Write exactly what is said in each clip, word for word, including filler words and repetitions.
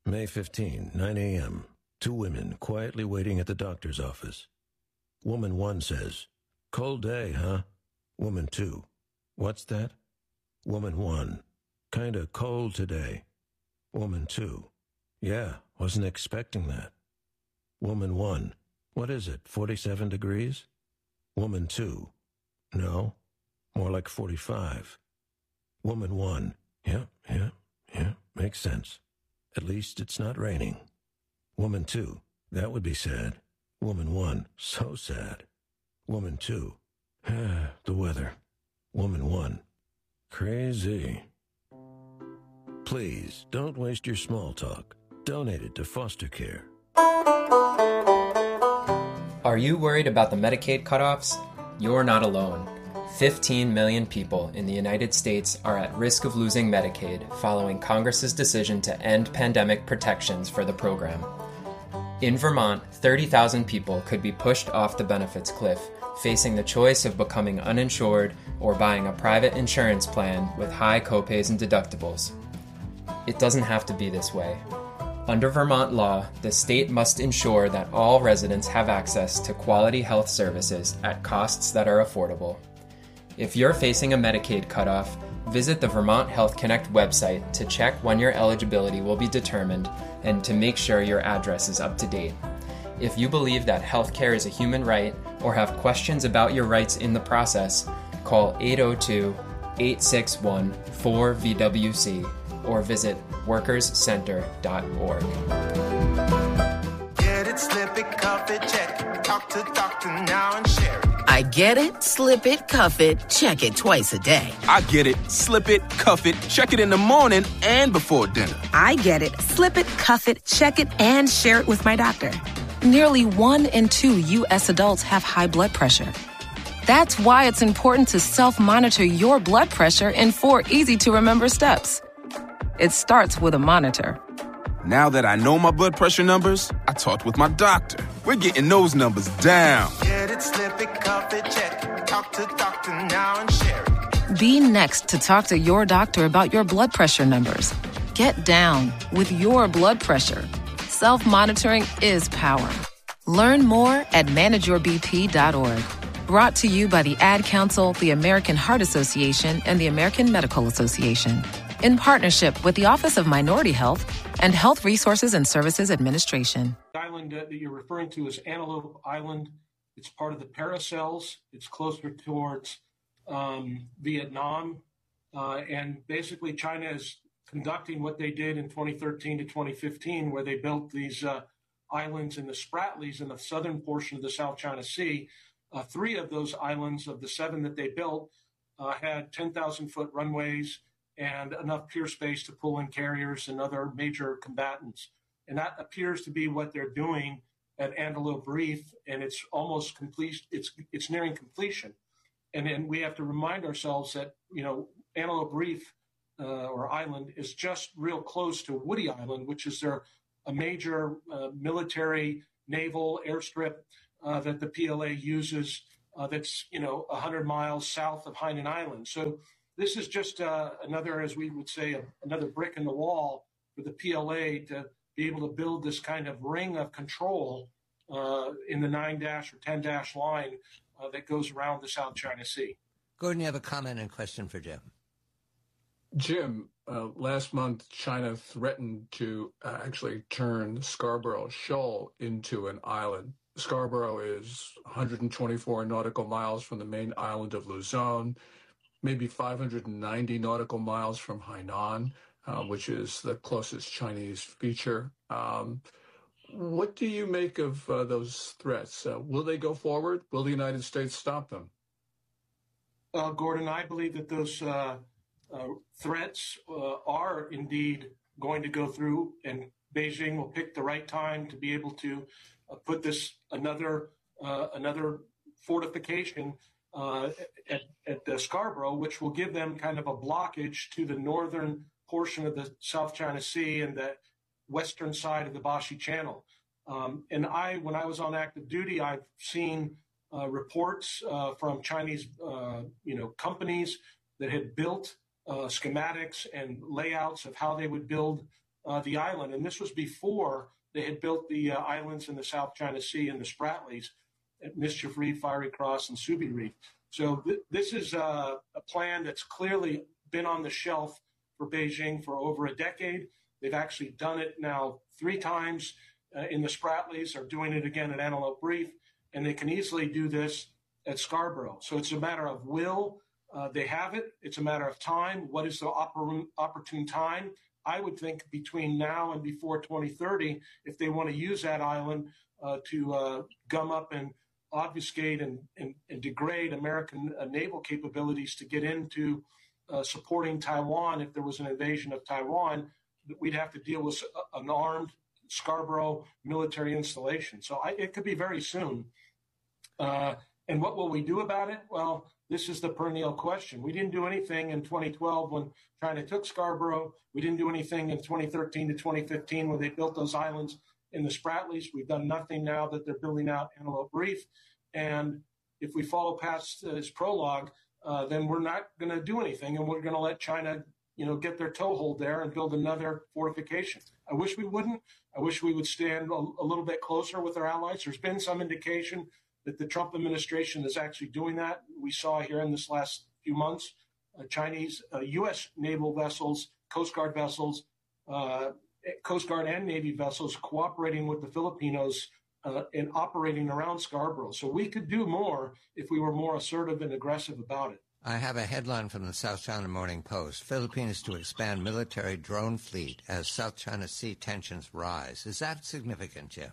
May fifteenth, nine a.m. Two women quietly waiting at the doctor's office. Woman one says, "Cold day, huh?" Woman two, "What's that?" Woman one, "Kinda cold today." Woman two, "Yeah, wasn't expecting that." Woman one, "What is it, forty-seven degrees?" Woman two, "No, more like forty-five." Woman one, "Yeah, yeah, yeah, makes sense. At least it's not raining." Woman two, "That would be sad." Woman one, "So sad." Woman two, "Ah, the weather." Woman one, "Crazy." Please, don't waste your small talk. Donate it to foster care. Are you worried about the Medicaid cutoffs? You're not alone. fifteen million people in the United States are at risk of losing Medicaid following Congress's decision to end pandemic protections for the program. In Vermont, thirty thousand people could be pushed off the benefits cliff, facing the choice of becoming uninsured or buying a private insurance plan with high copays and deductibles. It doesn't have to be this way. Under Vermont law, the state must ensure that all residents have access to quality health services at costs that are affordable. If you're facing a Medicaid cutoff, visit the Vermont Health Connect website to check when your eligibility will be determined and to make sure your address is up to date. If you believe that healthcare is a human right or have questions about your rights in the process, call eight oh two, eight six one, four V W C or visit workers center dot org. Get it, slip it, cuff it, check it. Talk to doctor now and share it. I get it, slip it, cuff it, check it twice a day. I get it, slip it, cuff it, check it in the morning and before dinner. I get it, slip it, cuff it, check it, and share it with my doctor. Nearly one in two U S adults have high blood pressure. That's why it's important to self-monitor your blood pressure in four easy-to-remember steps. It starts with a monitor. Now that I know my blood pressure numbers, I talked with my doctor. We're getting those numbers down. Get it, slip it, cuff it, check it. Talk to doctor now and share it. Be next to talk to your doctor about your blood pressure numbers. Get down with your blood pressure. Self-monitoring is power. Learn more at manage your b p dot org. Brought to you by the Ad Council, the American Heart Association, and the American Medical Association, in partnership with the Office of Minority Health and Health Resources and Services Administration. The island that you're referring to is Antelope Island. It's part of the Paracels. It's closer towards um, Vietnam. Uh, and basically, China is conducting what they did in twenty thirteen to twenty fifteen, where they built these uh, islands in the Spratlys in the southern portion of the South China Sea. Uh, three of those islands of the seven that they built uh, had ten thousand foot runways and enough pier space to pull in carriers and other major combatants. And that appears to be what they're doing at Antelope Reef, and it's almost complete. It's it's nearing completion. And then we have to remind ourselves that, you know, Antelope Reef uh, or island is just real close to Woody Island, which is their a major uh, military naval airstrip uh, that the P L A uses. Uh, that's you know one hundred miles south of Hainan Island. So this is just uh, another, as we would say, a, another brick in the wall for the P L A to be able to build this kind of ring of control uh, in the nine dash or ten dash line uh, that goes around the South China Sea. Gordon, you have a comment and question for Jim. Jim, uh, last month, China threatened to uh, actually turn Scarborough Shoal into an island. Scarborough is one hundred twenty-four nautical miles from the main island of Luzon, maybe five hundred ninety nautical miles from Hainan, uh, which is the closest Chinese feature. Um, what do you make of uh, those threats? Uh, will they go forward? Will the United States stop them? Uh, Gordon, I believe that those uh, uh, threats uh, are indeed going to go through, and Beijing will pick the right time to be able to uh, put this another uh, another fortification uh, at, at the Scarborough, which will give them kind of a blockage to the northern portion of the South China Sea and the western side of the Bashi Channel. Um, and I, when I was on active duty, I've seen uh, reports uh, from Chinese, uh, you know, companies that had built uh, schematics and layouts of how they would build uh, the island. And this was before they had built the uh, islands in the South China Sea and the Spratlys at Mischief Reef, Fiery Cross, and Subi Reef. So th- this is uh, a plan that's clearly been on the shelf for Beijing for over a decade. They've actually done it now three times uh, in the Spratlys, are doing it again at Antelope Reef, and they can easily do this at Scarborough. So it's a matter of will. Uh, they have it. It's a matter of time. What is the oppor- opportune time? I would think between now and before twenty thirty, if they want to use that island uh, to uh, gum up and obfuscate and, and, and degrade American uh, naval capabilities to get into uh, supporting Taiwan if there was an invasion of Taiwan, we'd have to deal with an armed Scarborough military installation. So I, it could be very soon. Uh, and what will we do about it? Well, this is the perennial question. We didn't do anything in twenty twelve when China took Scarborough. We didn't do anything in twenty thirteen to twenty fifteen when they built those islands in the Spratlys. We've done nothing now that they're building out Antelope Reef. And if we follow past uh, his prologue, uh, then we're not going to do anything, and we're going to let China, you know, get their toehold there and build another fortification. I wish we wouldn't. I wish we would stand a, a little bit closer with our allies. There's been some indication that the Trump administration is actually doing that. We saw here in this last few months, uh, Chinese, uh, U S naval vessels, Coast Guard vessels, uh, Coast Guard and Navy vessels cooperating with the Filipinos uh, and operating around Scarborough. So we could do more if we were more assertive and aggressive about it. I have a headline from the South China Morning Post. Philippines to expand military drone fleet as South China Sea tensions rise. Is that significant, Jim?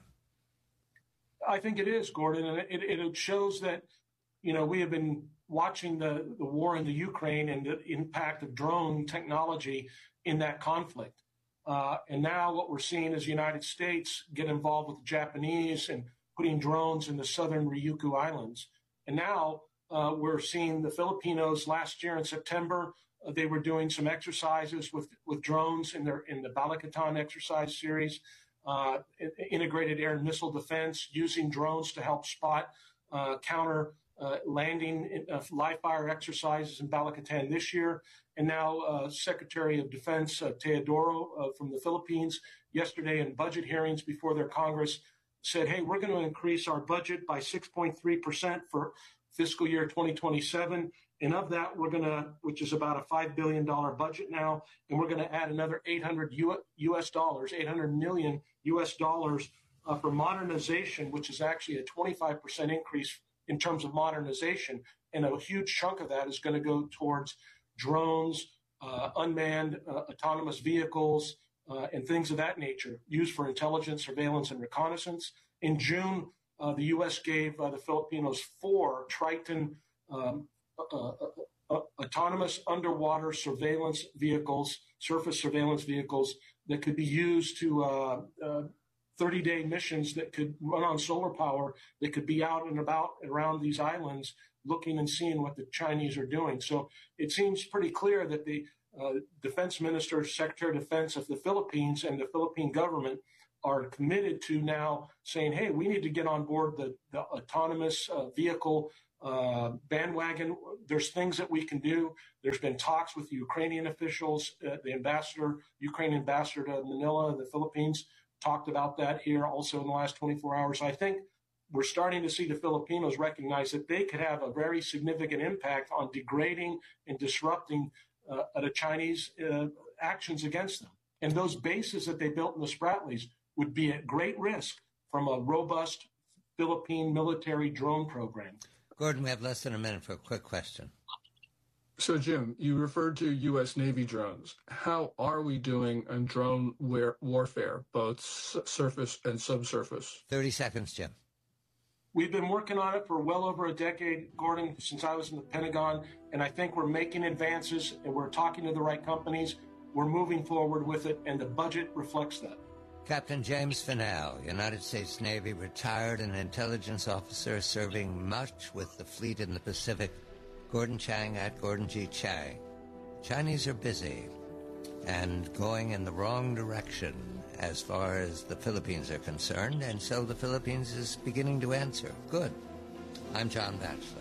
I think it is, Gordon, and it, it shows that, you know, we have been watching the, the war in the Ukraine and the impact of drone technology in that conflict. Uh, and now what we're seeing is the United States get involved with the Japanese and putting drones in the southern Ryukyu Islands. And now uh, we're seeing the Filipinos last year in September, uh, they were doing some exercises with, with drones in their in the Balikatan exercise series. Uh, integrated air and missile defense, using drones to help spot uh, counter uh, landing uh, live fire exercises in Balikatan this year. And now uh, Secretary of Defense uh, Teodoro uh, from the Philippines yesterday in budget hearings before their Congress said, hey, we're going to increase our budget by six point three percent for fiscal year twenty twenty-seven. And of that, we're going to, which is about a five billion dollars budget now, and we're going to add another eight hundred U S dollars, eight hundred million U S dollars uh, for modernization, which is actually a twenty-five percent increase in terms of modernization. And a huge chunk of that is going to go towards drones, uh, unmanned uh, autonomous vehicles, uh, and things of that nature used for intelligence, surveillance, and reconnaissance. In June, uh, the U S gave uh, the Filipinos four Triton um, uh, uh, uh, autonomous underwater surveillance vehicles, surface surveillance vehicles that could be used to uh, uh, thirty-day missions that could run on solar power, that could be out and about around these islands looking and seeing what the Chinese are doing. So it seems pretty clear that the uh, defense minister, secretary of defense of the Philippines and the Philippine government are committed to now saying, hey, we need to get on board the, the autonomous uh, vehicle uh, bandwagon. There's things that we can do. There's been talks with Ukrainian officials. Uh, the ambassador, Ukrainian ambassador to Manila, the Philippines, talked about that here also in the last twenty-four hours. I think we're starting to see the Filipinos recognize that they could have a very significant impact on degrading and disrupting uh, the Chinese uh, actions against them. And those bases that they built in the Spratlys would be at great risk from a robust Philippine military drone program. Gordon, we have less than a minute for a quick question. So, Jim, you referred to U S. Navy drones. How are we doing on drone war- warfare, both s- surface and subsurface? thirty seconds, Jim. We've been working on it for well over a decade, Gordon, since I was in the Pentagon, and I think we're making advances, and we're talking to the right companies. We're moving forward with it, and the budget reflects that. Captain James Fennell, United States Navy, retired and intelligence officer serving much with the fleet in the Pacific. Gordon Chang at Gordon G. Chang. Chinese are busy and going in the wrong direction as far as the Philippines are concerned, and so the Philippines is beginning to answer. Good. I'm John Batchelor.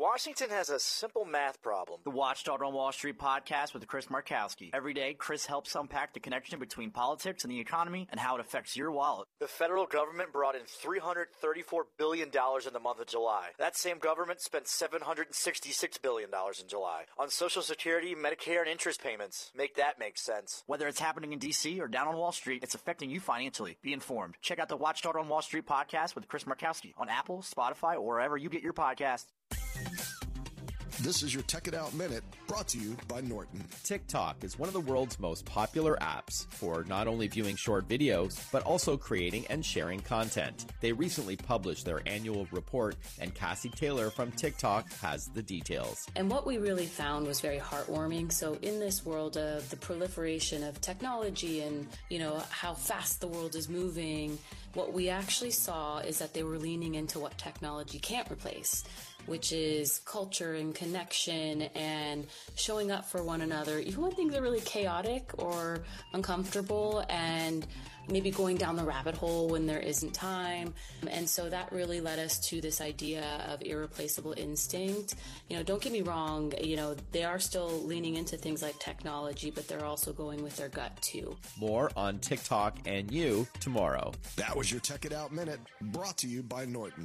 Washington has a simple math problem. The Watchdog on Wall Street podcast with Chris Markowski. Every day, Chris helps unpack the connection between politics and the economy and how it affects your wallet. The federal government brought in three hundred thirty-four billion dollars in the month of July. That same government spent seven hundred sixty-six billion dollars in July on Social Security, Medicare, and interest payments. Make that make sense. Whether it's happening in D C or down on Wall Street, it's affecting you financially. Be informed. Check out the Watchdog on Wall Street podcast with Chris Markowski on Apple, Spotify, or wherever you get your podcasts. This is your Tech It Out Minute, brought to you by Norton. TikTok is one of the world's most popular apps for not only viewing short videos, but also creating and sharing content. They recently published their annual report, and Cassie Taylor from TikTok has the details. And what we really found was very heartwarming. So in this world of the proliferation of technology and, you know, how fast the world is moving, what we actually saw is that they were leaning into what technology can't replace, which is culture and connection and showing up for one another, even when things are really chaotic or uncomfortable, and maybe going down the rabbit hole when there isn't time. And so that really led us to this idea of irreplaceable instinct. You know, don't get me wrong, you know, they are still leaning into things like technology, but they're also going with their gut too. More on TikTok and you tomorrow. That was your Tech It Out Minute, brought to you by Norton.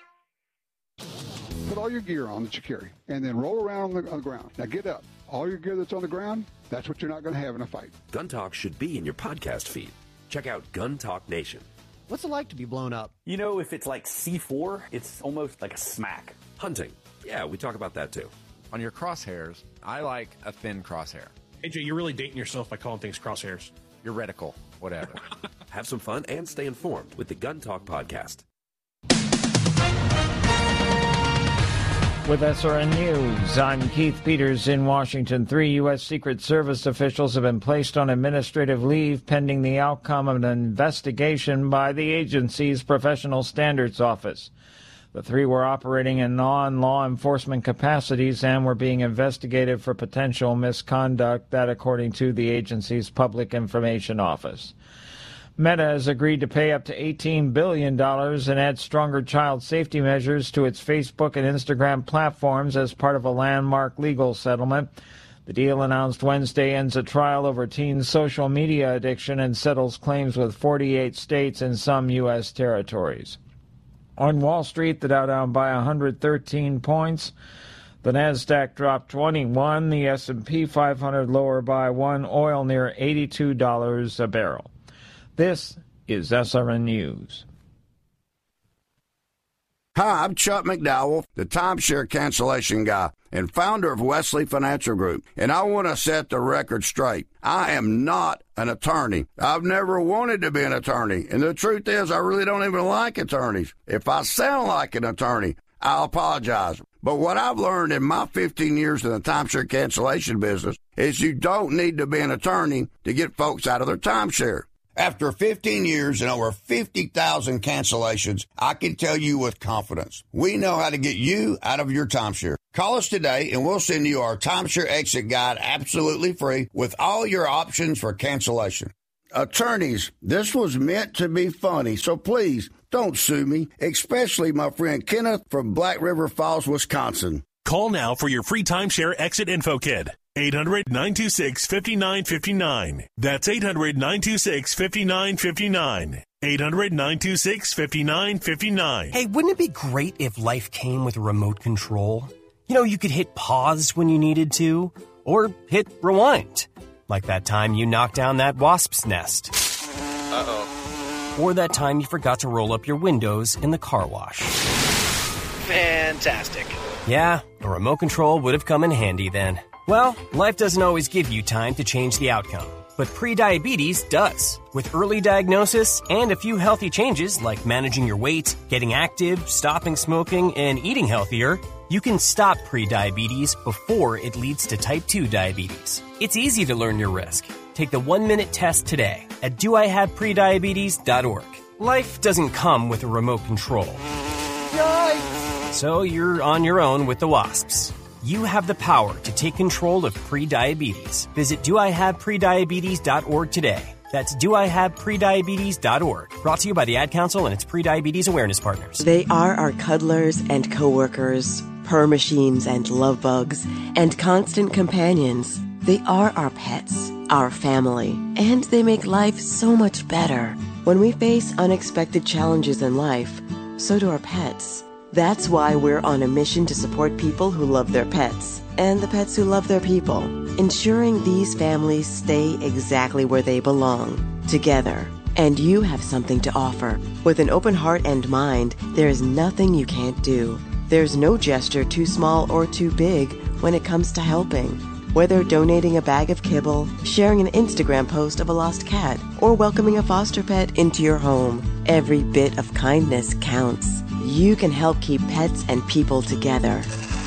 Put all your gear on that you carry, and then roll around on the, on the ground. Now get up. All your gear that's on the ground, that's what you're not going to have in a fight. Gun Talk should be in your podcast feed. Check out Gun Talk Nation. What's it like to be blown up? You know, if it's like C four, it's almost like a smack. Hunting. Yeah, we talk about that too. On your crosshairs, I like a thin crosshair. A J, you're really dating yourself by calling things crosshairs. Your reticle, whatever. Have some fun and stay informed with the Gun Talk podcast. With S R N News, I'm Keith Peters in Washington. Three U S. Secret Service officials have been placed on administrative leave pending the outcome of an investigation by the agency's Professional Standards Office. The three were operating in non-law enforcement capacities and were being investigated for potential misconduct, that according to the agency's Public Information Office. Meta has agreed to pay up to eighteen billion dollars and add stronger child safety measures to its Facebook and Instagram platforms as part of a landmark legal settlement. The deal, announced Wednesday, ends a trial over teens' social media addiction and settles claims with forty-eight states and some U S territories. On Wall Street, the Dow down by one hundred thirteen points. The Nasdaq dropped twenty-one. The S and P five hundred lower by one. Oil near eighty-two dollars a barrel. This is S R N News. Hi, I'm Chuck McDowell, the timeshare cancellation guy and founder of Wesley Financial Group, and I want to set the record straight. I am not an attorney. I've never wanted to be an attorney, and the truth is I really don't even like attorneys. If I sound like an attorney, I'll apologize. But what I've learned in my fifteen years in the timeshare cancellation business is you don't need to be an attorney to get folks out of their timeshare. After fifteen years and over fifty thousand cancellations, I can tell you with confidence, we know how to get you out of your timeshare. Call us today and we'll send you our timeshare exit guide absolutely free with all your options for cancellation. Attorneys, this was meant to be funny, so please don't sue me, especially my friend Kenneth from Black River Falls, Wisconsin. Call now for your free timeshare exit info kit. eight hundred, nine two six, five nine five nine. That's eight hundred, nine two six, five nine five nine. eight hundred, nine two six, five nine five nine. Hey, wouldn't it be great if life came with a remote control? You know, you could hit pause when you needed to, or hit rewind. Like that time you knocked down that wasp's nest. Uh-oh. Or that time you forgot to roll up your windows in the car wash. Fantastic. Yeah, a remote control would have come in handy then. Well, life doesn't always give you time to change the outcome, but prediabetes does. With early diagnosis and a few healthy changes like managing your weight, getting active, stopping smoking, and eating healthier, you can stop prediabetes before it leads to type two diabetes. It's easy to learn your risk. Take the one-minute test today at do I have prediabetes dot org. Life doesn't come with a remote control. Yikes! So you're on your own with the wasps. You have the power to take control of prediabetes. Visit do I have prediabetes dot org today. That's do I have prediabetes dot org. Brought to you by the Ad Council and its prediabetes awareness partners. They are our cuddlers and coworkers, purr machines and love bugs, and constant companions. They are our pets, our family, and they make life so much better. When we face unexpected challenges in life, so do our pets. That's why we're on a mission to support people who love their pets and the pets who love their people, ensuring these families stay exactly where they belong, together. And you have something to offer. With an open heart and mind, there is nothing you can't do. There's no gesture too small or too big when it comes to helping. Whether donating a bag of kibble, sharing an Instagram post of a lost cat, or welcoming a foster pet into your home, every bit of kindness counts. You can help keep pets and people together.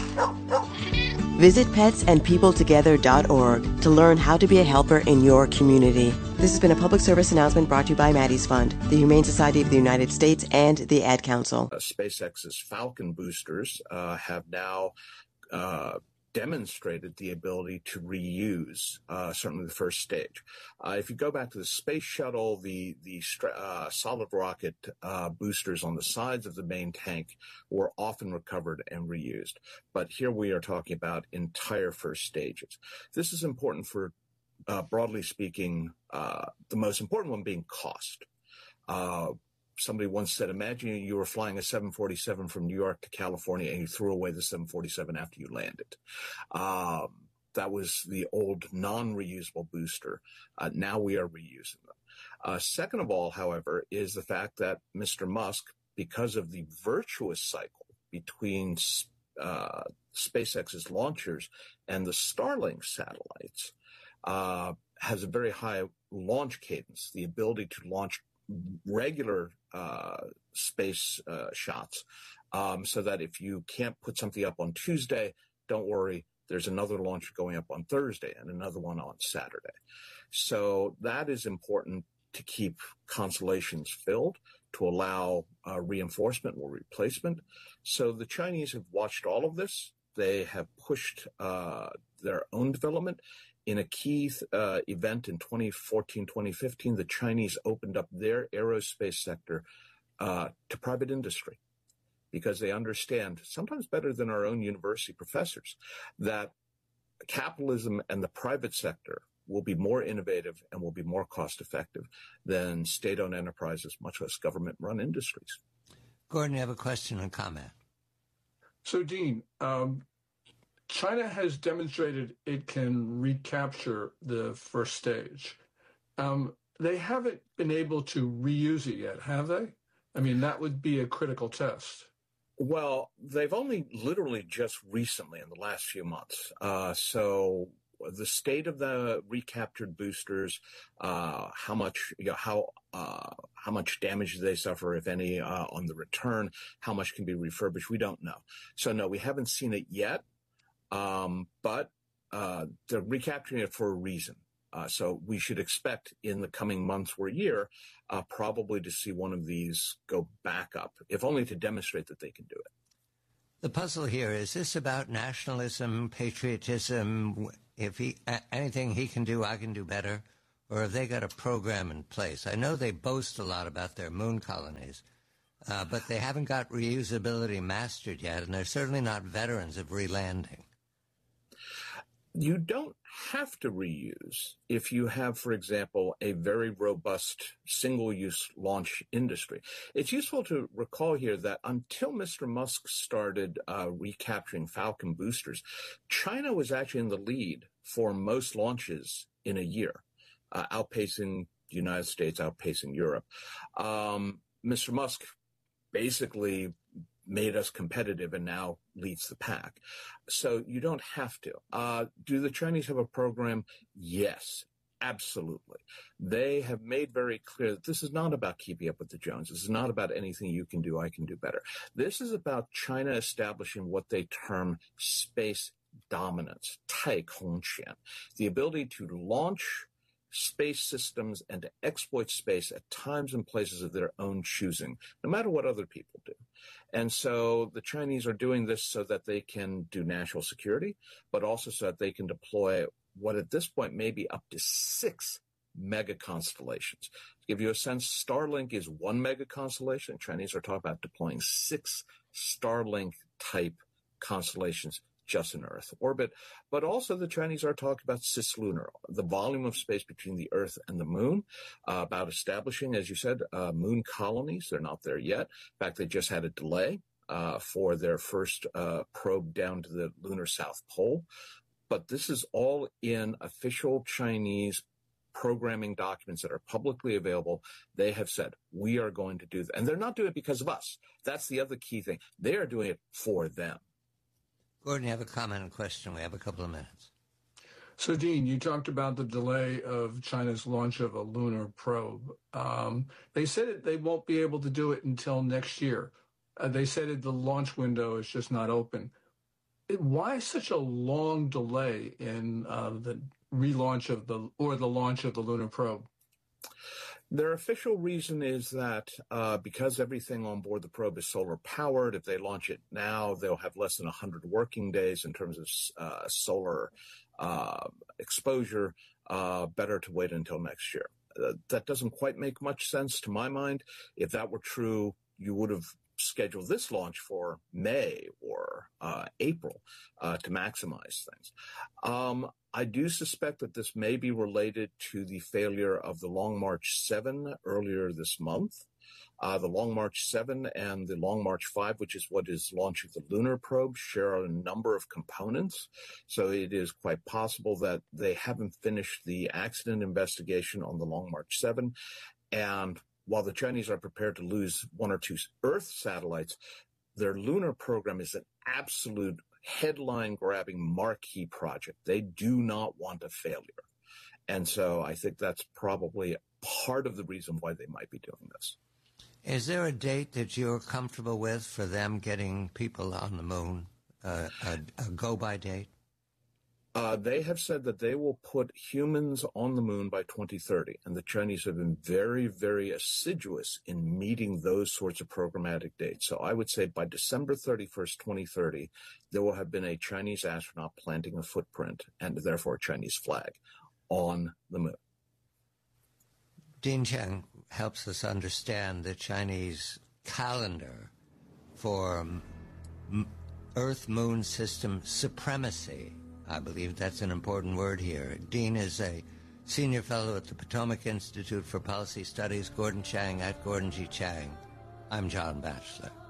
Visit pets and people together dot org to learn how to be a helper in your community. This has been a public service announcement brought to you by Maddie's Fund, the Humane Society of the United States, and the Ad Council. Uh, SpaceX's Falcon boosters uh, have now uh, demonstrated the ability to reuse, uh, certainly the first stage. Uh, if you go back to the space shuttle, the the uh, solid rocket uh, boosters on the sides of the main tank were often recovered and reused. But here we are talking about entire first stages. This is important for, uh, broadly speaking, uh, the most important one being cost. Uh, Somebody once said, imagine you were flying a seven forty-seven from New York to California and you threw away the seven forty-seven after you landed. Um, that was the old non-reusable booster. Uh, now we are reusing them. Uh, second of all, however, is the fact that Mister Musk, because of the virtuous cycle between uh, SpaceX's launchers and the Starlink satellites, uh, has a very high launch cadence, the ability to launch regular uh, space uh, shots, um, so that if you can't put something up on Tuesday, don't worry, there's another launch going up on Thursday and another one on Saturday. So that is important to keep constellations filled, to allow uh, reinforcement or replacement. So the Chinese have watched all of this. They have pushed uh, their own development. In a key uh, event in twenty fourteen, twenty fifteen, the Chinese opened up their aerospace sector uh, to private industry because they understand, sometimes better than our own university professors, that capitalism and the private sector will be more innovative and will be more cost effective than state-owned enterprises, much less government-run industries. Gordon, you have a question and comment. So, Dean, um, China has demonstrated it can recapture the first stage. Um, they haven't been able to reuse it yet, have they? I mean, that would be a critical test. Well, they've only literally just recently, in the last few months. Uh, so the state of the recaptured boosters, uh, how much, you know, how uh, how much damage do they suffer, if any, uh, on the return, how much can be refurbished, we don't know. So, no, we haven't seen it yet. Um, but uh, they're recapturing it for a reason. Uh, so we should expect in the coming months or year uh, probably to see one of these go back up, if only to demonstrate that they can do it. The puzzle here, is this about nationalism, patriotism? If he anything he can do, I can do better? Or have they got a program in place? I know they boast a lot about their moon colonies, uh, but they haven't got reusability mastered yet, and they're certainly not veterans of relanding. You don't have to reuse if you have, for example, a very robust single-use launch industry. It's useful to recall here that until Mister Musk started uh, recapturing Falcon boosters, China was actually in the lead for most launches in a year, uh, outpacing the United States, outpacing Europe. Um, Mister Musk basically made us competitive and now leads the pack. So you don't have to. Uh, do the Chinese have a program? Yes, absolutely. They have made very clear that this is not about keeping up with the Joneses. This is not about anything you can do, I can do better. This is about China establishing what they term space dominance, 太空权, the ability to launch space systems and to exploit space at times and places of their own choosing, no matter what other people do. And so the Chinese are doing this so that they can do national security, but also so that they can deploy what at this point may be up to six mega constellations. To give you a sense, Starlink is one mega constellation. Chinese are talking about deploying six Starlink-type constellations just in Earth orbit. But also the Chinese are talking about cislunar, the volume of space between the Earth and the moon, uh, about establishing, as you said, uh, moon colonies. They're not there yet. In fact, they just had a delay uh, for their first uh, probe down to the lunar South Pole. But this is all in official Chinese programming documents that are publicly available. They have said, we are going to do that. And they're not doing it because of us. That's the other key thing. They are doing it for them. Gordon, you have a comment and question. We have a couple of minutes. So, Dean, you talked about the delay of China's launch of a lunar probe. Um, they said it, they won't be able to do it until next year. Uh, they said it, the launch window is just not open. It, why such a long delay in uh, the relaunch of the or the launch of the lunar probe? Their official reason is that uh, because everything on board the probe is solar powered, if they launch it now, they'll have less than one hundred working days in terms of uh, solar uh, exposure. Uh, better to wait until next year. Uh, that doesn't quite make much sense to my mind. If that were true, you would have scheduled this launch for May or uh, April uh, to maximize things. Um, I do suspect that this may be related to the failure of the Long March seven earlier this month. Uh, the Long March seven and the Long March five, which is what is launching the lunar probe, share a number of components. So it is quite possible that they haven't finished the accident investigation on the Long March seven. And while the Chinese are prepared to lose one or two Earth satellites, their lunar program is an absolute headline-grabbing marquee project. They do not want a failure. And so I think that's probably part of the reason why they might be doing this. Is there a date that you're comfortable with for them getting people on the moon, uh, a, a go-by date? Uh, they have said that they will put humans on the moon by twenty thirty, and the Chinese have been very, very assiduous in meeting those sorts of programmatic dates. So I would say by December thirty-first, twenty thirty, there will have been a Chinese astronaut planting a footprint and therefore a Chinese flag on the moon. Dean Cheng helps us understand the Chinese calendar for m- Earth-Moon system supremacy. I believe that's an important word here. Dean is a senior fellow at the Potomac Institute for Policy Studies. Gordon Chang at Gordon G. Chang. I'm John Batchelor.